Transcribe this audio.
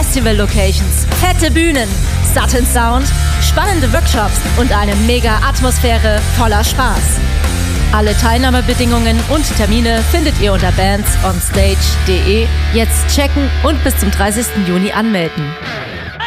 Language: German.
Festival-Locations, fette Bühnen, satten Sound, spannende Workshops und eine mega Atmosphäre voller Spaß. Alle Teilnahmebedingungen und Termine findet ihr unter bandsonstage.de. Jetzt checken und bis zum 30. Juni anmelden.